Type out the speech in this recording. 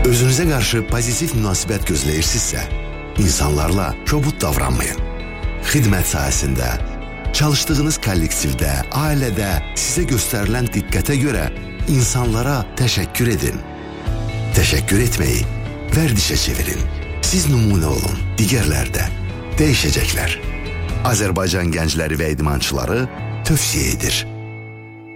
Özünüzə qarşı pozitiv münasibət gözləyirsinizsə, insanlarla kobud davranmayın. Xidmət sahəsində, çalışdığınız kollektivdə, ailədə sizə göstərilən diqqətə görə insanlara təşəkkür edin. Təşəkkür etməyi vərdişə çevirin. Siz nümunə olun, digərlər də dəyişəcəklər. Azərbaycan gəncləri və idmançıları tövsiyə edir.